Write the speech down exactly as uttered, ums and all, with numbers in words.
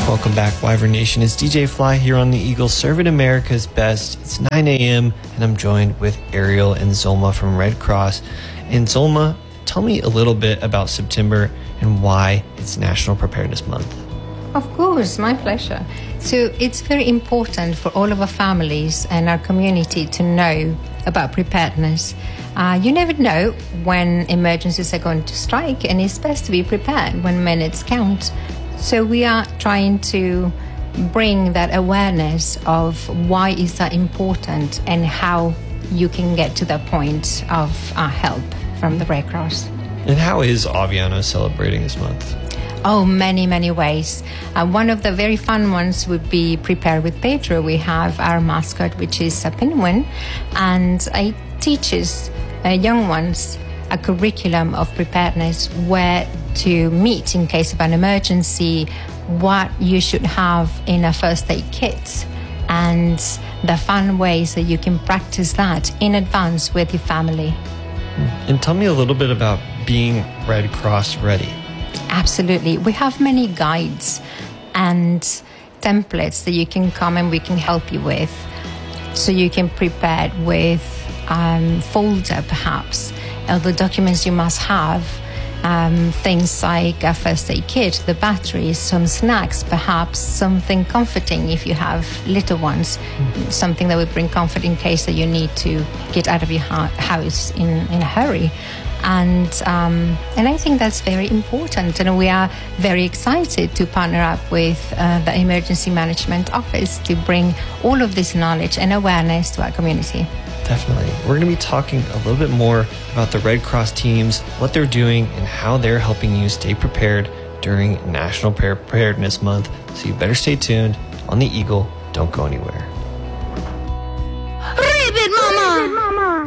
Welcome back, Wyvern Nation. It's D J Fly here on the Eagle, serving America's best. It's nine a.m. and I'm joined with Ariel and Zulma from Red Cross. And Zulma, tell me a little bit about September and why it's National Preparedness Month. Of course, my pleasure. So it's very important for all of our families and our community to know about preparedness. Uh, you never know when emergencies are going to strike, and it's best to be prepared when minutes count. So we are trying to bring that awareness of why is that important and how you can get to that point of uh, help from the Red Cross. And how is Aviano celebrating this month? Oh, many, many ways. Uh, one of the very fun ones would be Prepare with Pedro. We have our mascot, which is a penguin, and it teaches uh, young ones a curriculum of preparedness, where to meet in case of an emergency, what you should have in a first aid kit, and the fun ways that you can practice that in advance with your family. And tell me a little bit about being Red Cross ready. Absolutely. We have many guides and templates that you can come and we can help you with, so you can prepare with um, folder perhaps, uh, the documents you must have, um, things like a first aid kit, the batteries, some snacks, perhaps something comforting if you have little ones, mm-hmm. something that would bring comfort in case that you need to get out of your ha- house in, in a hurry. And um, and I think that's very important, and we are very excited to partner up with uh, the Emergency Management Office to bring all of this knowledge and awareness to our community. Definitely. We're going to be talking a little bit more about the Red Cross teams, what they're doing, and how they're helping you stay prepared during National Preparedness Month. So you better stay tuned on the Eagle. Don't go anywhere.